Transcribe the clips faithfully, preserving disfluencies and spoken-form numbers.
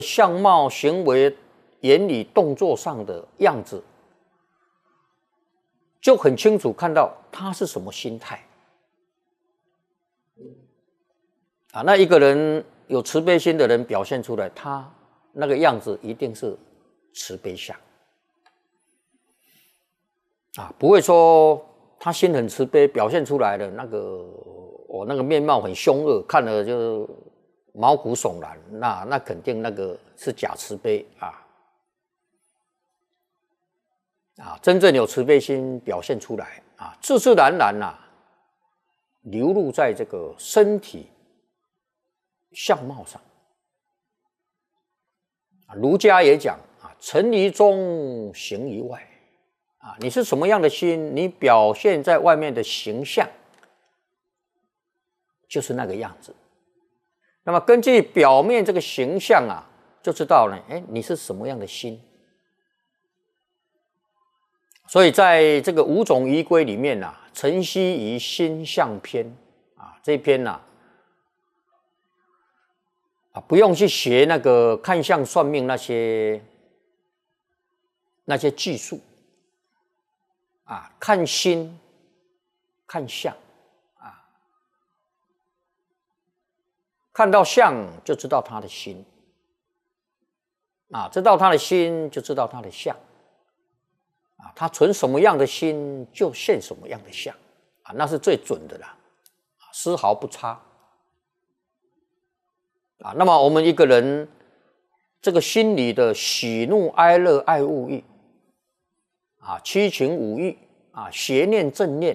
相貌、行为、言语、动作上的样子，就很清楚看到他是什么心态。啊，那一个人有慈悲心的人表现出来，他那个样子一定是慈悲相。啊，不会说他心很慈悲，表现出来的那个我、哦、那个面貌很凶恶，看了就毛骨悚然，那那肯定那个是假慈悲啊。啊，真正有慈悲心表现出来啊，自自然然呐、啊，流露在这个身体相貌上。啊，儒家也讲啊，诚于中，行于外。啊，你是什么样的心，你表现在外面的形象就是那个样子。那么根据表面这个形象啊，就知道呢，哎，你是什么样的心。所以在这个五种仪规里面呐、啊，晨曦于心相篇啊，这一篇呐、啊，啊，不用去学那个看相算命那些那些技术。啊，看心，看相，啊，看到相就知道他的心，啊，知道他的心就知道他的相，啊，他存什么样的心就现什么样的相，啊，那是最准的啦，丝毫不差。啊，那么我们一个人这个心里的喜怒哀乐爱恶欲。啊，七情五欲啊，邪念正念，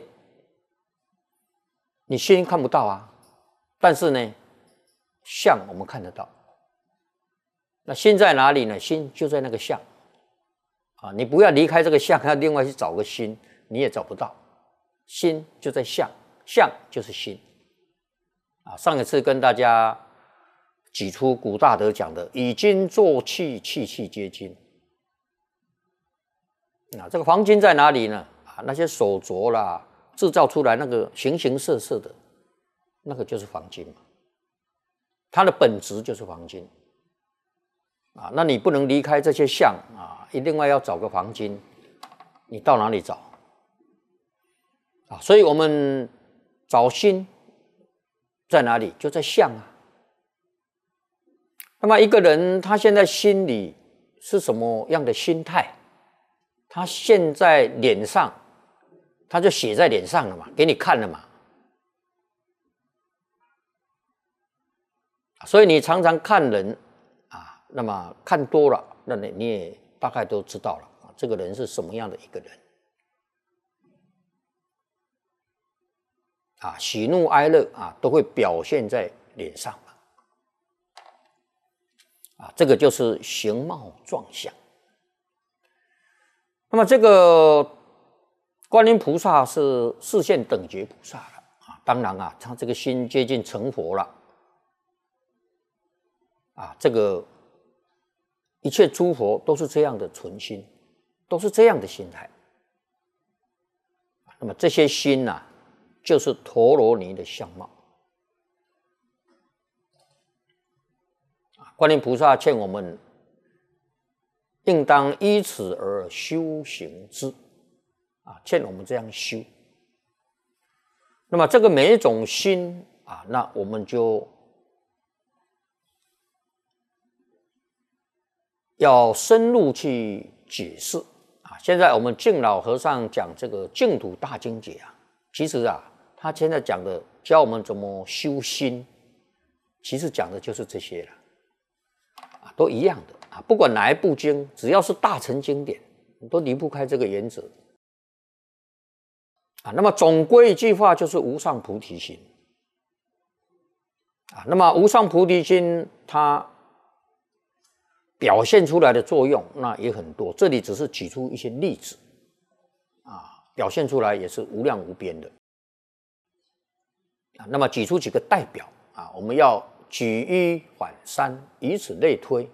你心看不到啊，但是呢，相我们看得到。那心在哪里呢？心就在那个相啊，你不要离开这个相，要另外去找个心，你也找不到。心就在相，相就是心啊。上一次跟大家举出古大德讲的“以金作器，器器皆金”。啊，这个黄金在哪里呢？啊，那些手镯啦，制造出来那个形形色色的，那个就是黄金嘛。它的本质就是黄金。啊，那你不能离开这些相啊，一另外要找个黄金，你到哪里找？啊，所以我们找心在哪里？就在相啊。那么一个人他现在心里是什么样的心态？他现在脸上，他就写在脸上了嘛，给你看了嘛。所以你常常看人啊，那么看多了，那你你也大概都知道了啊，这个人是什么样的一个人啊，喜怒哀乐啊，都会表现在脸上嘛。啊，这个就是形貌状相。那么这个观音菩萨是四现等觉菩萨了啊，当然啊，他这个心接近成佛了啊，这个一切诸佛都是这样的纯心，都是这样的心态。那么这些心呐、啊，就是陀罗尼的相貌。观音菩萨劝我们，应当依此而修行之，啊，劝我们这样修。那么这个每一种心啊，那我们就要深入去解释啊。现在我们净老和尚讲这个净土大经解啊，其实啊，他现在讲的教我们怎么修心，其实讲的就是这些了，啊，都一样的。啊，不管哪一部经，只要是大乘经典，都离不开这个原则。啊，那么总归一句话就是无上菩提心。啊，那么无上菩提心它表现出来的作用，那也很多。这里只是举出一些例子，啊，表现出来也是无量无边的。啊，那么举出几个代表啊，我们要举一反三，以此类推。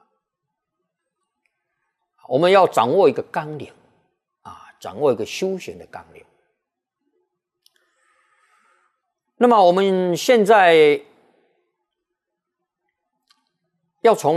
我们要掌握一个纲领啊，掌握一个修行的纲领。那么我们现在要从